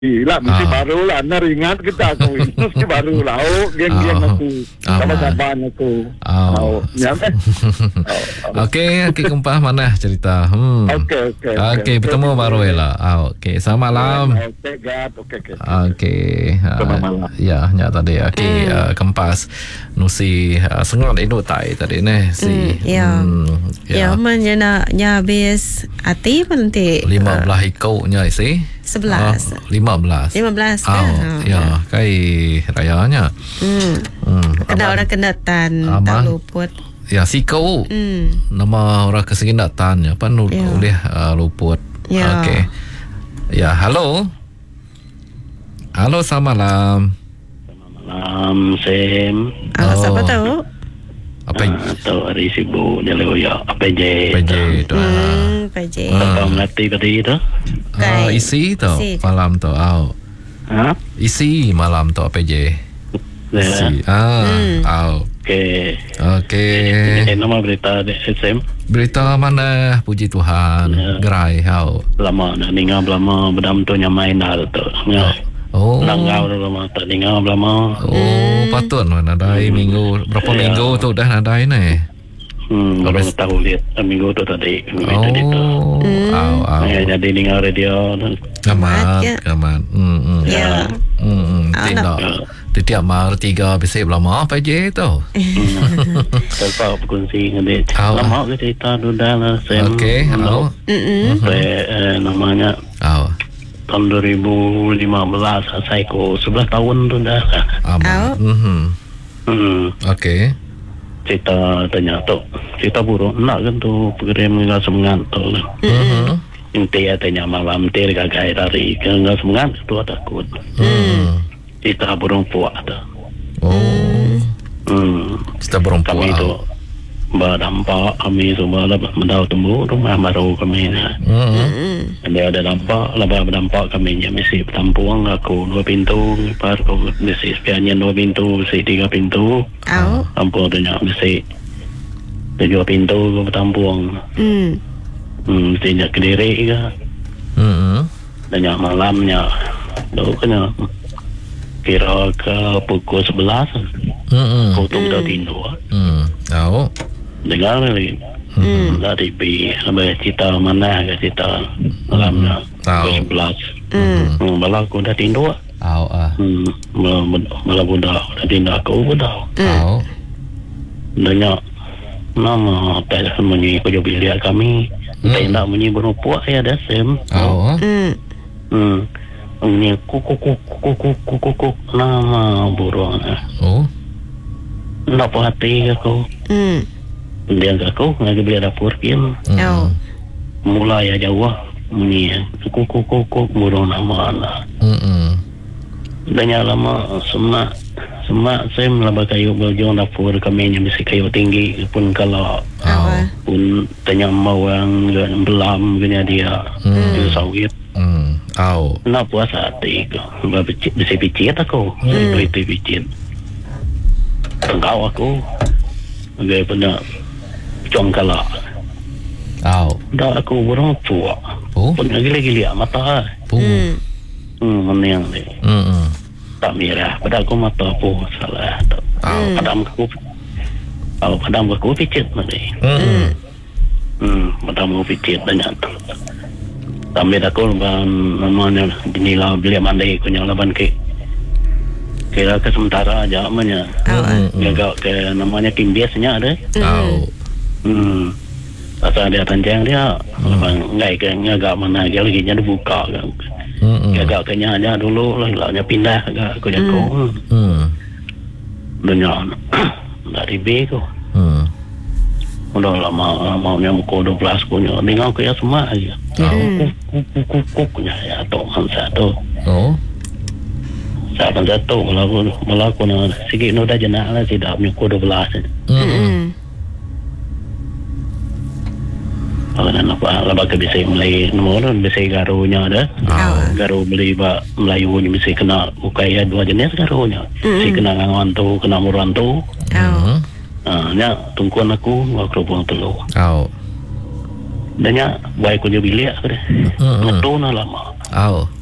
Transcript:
Lah mesti baru lah. Anda ingat kita aku mesti baru lah. Geng-geng aku. Sahabat-sahabat aku. Okey, Kempah mana cerita? Okey, bertemu baru lah. Okey, selamat malam. Okey. Selamat malam. Ya, tadi okey, Kempas Nusi sengat itu tai tadi ni si. Ya, mana nya habis hati pun nanti 15 ikutnya si. 11. 15 kan? Ya, kai rayanya. Kena orang kenatan tak luput. Ya, si kau. Nama orang keseginatan apa boleh luput. Okey. Ya, halo. Halo, selamat malam. Malam, Sam. Siapa tahu? Apa tahu hari sibuk dia lewat ya PJ tu. PJ. Apa melatih tadi tu? Isi tu malam tu. Isi malam tu PJ. Isi. Okey. Nama berita SM. Berita mana? Puji Tuhan. Gerai Lama nak ningal lama bedam tu nyamai dah tu. Langgau lama tak ningal lama. Patut nadai minggu berapa minggu tu dah nadai ni. Orang tahu lihat minggu tu tadi. Jadi ningal radio. Kaman. Ya. Tiap mar 3 bisa lama apa je tu. Kalau berkongsi dengan dia. Lama ke cerita tu dah lah. Okey. Namanya. Tahun 2015 saya ko 11 tahun tu dah. Okey. Cerita buruk nak kan tu program dengan semangat tu. Inti tanya malam ter gagai dari dengan semangat tu takut. Cerita burung puak tu. Cerita burung puak. Kami tu berdampak kami semua mendau temu rumah baru kami ni. Dia ada dampak, lepas berdampak kami nya mesti bertampuang aku 2 pintu, par aku mesti sepiannya 2 pintu, mesti 3 pintu. Tampung tu nya mesti 7 pintu aku bertampuang. Mesti nya Kediri ke. Dan nya malamnya tu kena kira ke pukul 11. Kau tu dah tidur. Dengar ni dari B sampai cerita mana ke cerita malamnya 11 malam aku dah tidur malam budak dah tidur aku budak dengar nama tak sembunyi kerja bilik kami tak nak bunyi burung puak ya dah sem bunyi kuk nama burung nak hati aku dia aku ngaji bilik dapur kian mulai jauh bunyi kuk burung nama anak dan lama semak saya melaba kayu berjuang dapur kami yang mesti kayu tinggi pun kalau pun tanya mawang belam punya dia sawit nak puasa hati bisa picit aku itu picit engkau aku agak pernah congkala dah aku burung puak pun gila-gila mata yang ni tak merah pada aku mata apa salah padam aku picit nanti padam aku picit banyak sambil aku namanya dinilai beli mandai kunyang laban ke kira ke sementara aja namanya agak ke namanya tim biasanya ada asal dia tanjang dia enggak kayaknya agak mana dia lagi nya dibuka kan agak kayaknya aja dulu lahnya pindah agak aku jago dunia dari B tu udah lama maunya muka 12 punya dengar kayak semua aja kukuknya ya tohan satu saban satu melaku na sige no da jana lah tidak punya ko 12 Akan apa laba ke bisa mulai nomor bisa garunya ada garu beli ba Melayu ni bisa kena ukaya 2 jenis garunya si kena ngangan tu kena muran tu nya tungkuan aku buang telur dan nya baik ko dia bilik aku deh ngetu na lama